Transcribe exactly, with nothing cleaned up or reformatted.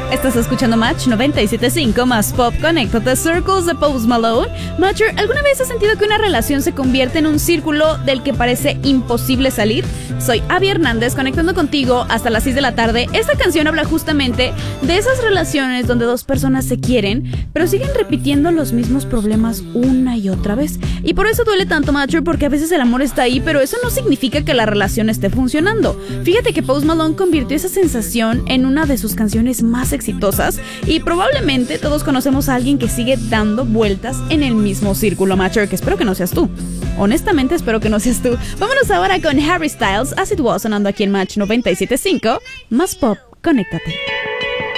Estás escuchando Match noventa y siete punto cinco más Pop. Conéctate. Circles de Post Malone. Matcher, ¿alguna vez has sentido que una relación se convierte en un círculo del que parece imposible salir? Soy Abby Hernández, conectando contigo hasta las seis de la tarde. Esta canción habla justamente de esas relaciones donde dos personas se quieren, pero siguen repitiendo los mismos problemas una y otra vez. Y por eso duele tanto, Matcher, porque a veces el amor está ahí, pero eso no significa que la relación esté funcionando. Fíjate que Post Malone convirtió esa sensación en una de sus canciones más exitosas, y probablemente todos conocemos a alguien que sigue dando vueltas en el mismo círculo, Matcher, que espero que no seas tú. Honestamente espero que no seas tú. Vámonos ahora con Harry Styles, As It Was, sonando aquí en Match noventa y siete punto cinco más Pop. Conéctate.